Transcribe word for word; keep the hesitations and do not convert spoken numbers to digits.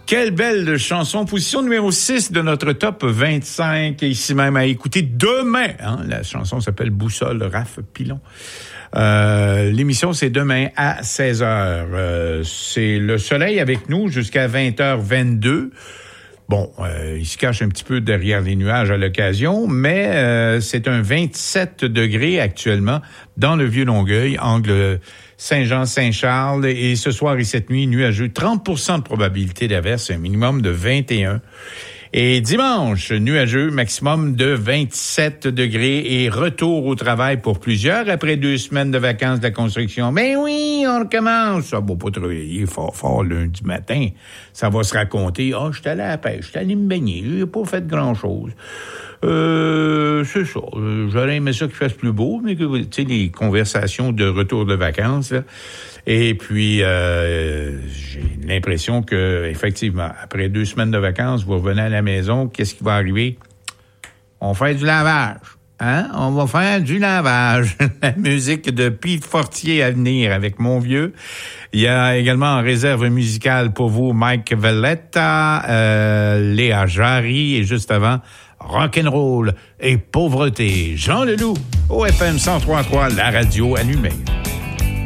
Quelle belle chanson. Position numéro six de notre top vingt-cinq, ici même à écouter demain. Hein? La chanson s'appelle Boussole, Raph Pilon. Euh, l'émission, c'est demain à seize heures. Euh, c'est le soleil avec nous jusqu'à vingt heures vingt-deux. Bon, euh, il se cache un petit peu derrière les nuages à l'occasion, mais euh, c'est un vingt-sept degrés actuellement dans le Vieux-Longueuil, angle Saint-Jean-Saint-Charles. Et ce soir et cette nuit, nuageux, trente pour cent de probabilité d'averse, un minimum de vingt et un. Et dimanche, nuageux, maximum de vingt-sept degrés et retour au travail pour plusieurs après deux semaines de vacances de la construction. Ben oui, on recommence. Ça va pas travailler fort, fort lundi matin. Ça va se raconter. Ah, oh, j'étais allé à la pêche, j'étais allé me baigner, j'ai pas fait grand-chose. Euh, c'est ça. J'aurais aimé ça qu'il fasse plus beau, mais que, tu sais, les conversations de retour de vacances, là. Et puis, euh, j'ai l'impression que, effectivement, après deux semaines de vacances, vous revenez à la maison, qu'est-ce qui va arriver? On fait du lavage. Hein? On va faire du lavage. La musique de Pete Fortier à venir avec Mon Vieux. Il y a également en réserve musicale pour vous Mike Valletta, euh, Léa Jarry et juste avant, Rock'n'Roll et Pauvreté. Jean Leloup, au F M cent trois point trois, la radio allumée.